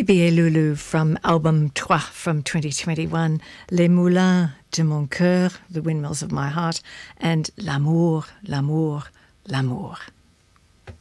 Bibi et Loulou from album Toi from 2021, Les Moulins de mon cœur, The Windmills of My Heart, and L'amour, l'amour, l'amour.